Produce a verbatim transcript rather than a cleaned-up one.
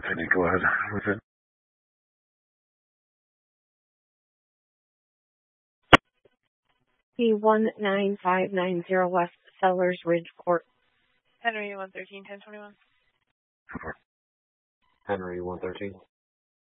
Can you go ahead with it? P one nine five nine zero West Sellers Ridge Court. Henry one thirteen ten twenty one. Henry one thirteen.